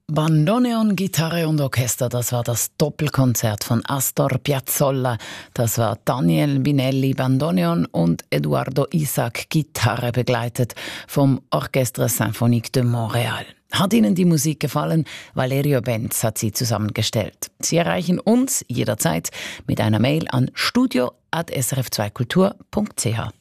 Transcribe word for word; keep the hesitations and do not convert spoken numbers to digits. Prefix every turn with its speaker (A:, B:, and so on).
A: Bandoneon, Gitarre und Orchester, das war das Doppelkonzert von Astor Piazzolla. Das war Daniel Binelli Bandoneon und Eduardo Isaac Gitarre, begleitet vom Orchestre Symphonique de Montréal. Hat Ihnen die Musik gefallen? Valerio Benz hat sie zusammengestellt. Sie erreichen uns jederzeit mit einer Mail an studio at s r f zwei kultur punkt c h.